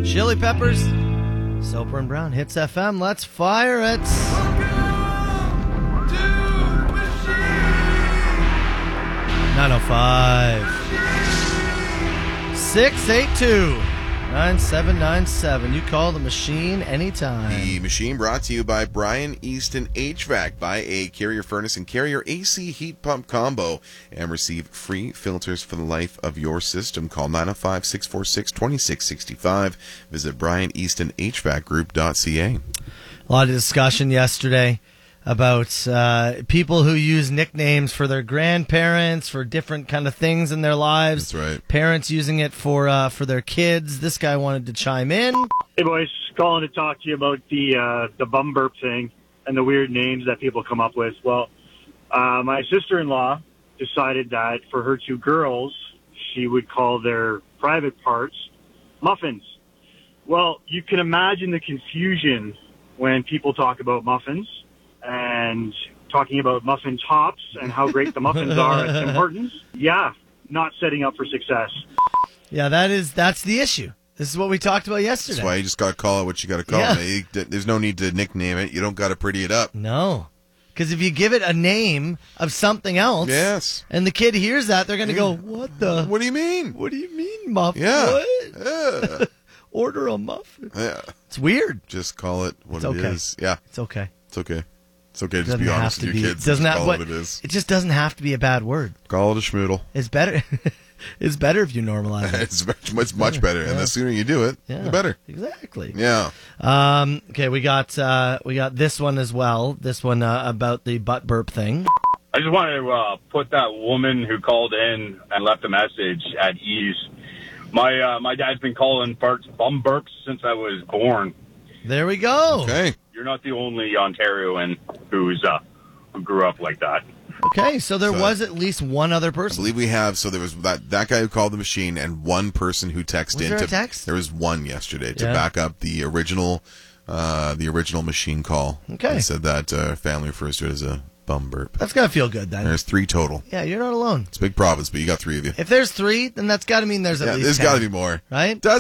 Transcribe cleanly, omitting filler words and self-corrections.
Chili Peppers, Soper and Brown, Hits FM. Let's fire it. 905-682-9797. You call the machine anytime. The machine brought to you by Brian Easton HVAC. Buy a Carrier furnace and Carrier AC heat pump combo and receive free filters for the life of your system. Call 905-646-2665. Visit BrianEastonHVACGroup.ca. A lot of discussion yesterday about people who use nicknames for their grandparents, for different kind of things in their lives. That's right. Parents using it for their kids. This guy wanted to chime in. Hey, boys. Calling to talk to you about the bum burp thing and the weird names that people come up with. Well, my sister-in-law decided that for her two girls, she would call their private parts muffins. Well, you can imagine the confusion when people talk about muffins and talking about muffin tops and how great the muffins are at Tim Hortons. Yeah, not setting up for success. Yeah, that's the issue. This is what we talked about yesterday. That's why you just got to call it what you got to call it. There's no need to nickname it. You don't got to pretty it up. No. Because if you give it a name of something else, yes, and the kid hears that, they're going to go, what the? What do you mean? What do you mean, muffin? Yeah. What? Yeah. Order a muffin. Yeah. It's weird. Just call it what it's it okay. is. Yeah. It's okay. It's okay. It's okay to just be honest with your kids. Doesn't just have, call it what it is. It just doesn't have to be a bad word. Call it a schmoodle. It's better. It's better if you normalize it. It's much better, and the sooner you do it, the better. Exactly. Yeah. Okay, we got this one as well. This one about the butt burp thing. I just wanted to put that woman who called in and left a message at ease. My dad's been calling farts bum burps since I was born. There we go. Okay. You're not the only Ontarian who grew up like that. Okay, so there was at least one other I person. believe we have. So there was that guy who called the machine, and one person who texted in. Was there a text? There was one yesterday to back up the original machine call. Okay. It said that family refers to it as a bum burp. That's got to feel good then. There's 3 total. Yeah, you're not alone. It's a big province, but you got 3 of you. If there's 3, then that's got to mean there's at least there's 10. got to be more. Right?